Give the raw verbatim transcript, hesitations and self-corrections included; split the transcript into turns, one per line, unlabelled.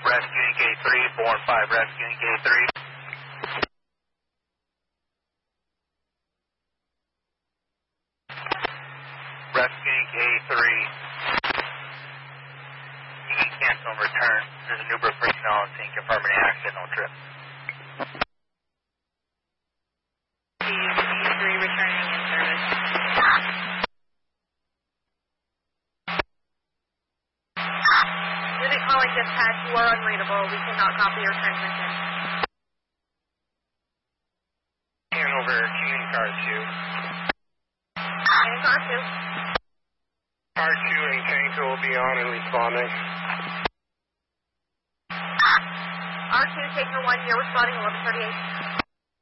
Rescuing K three, Born five, rescuing K three. Rescuing K three. You can cancel and return. There's an Uber personnel on scene confirming the accident, no trip.
K three returning in service. Unit calling dispatch, you are unreadable. We cannot copy your transmission.
Hanover, King Car two.
King Car two.
Car two and Tanker will be on and responding.
R two, Taker one, you're responding eleven thirty-eight.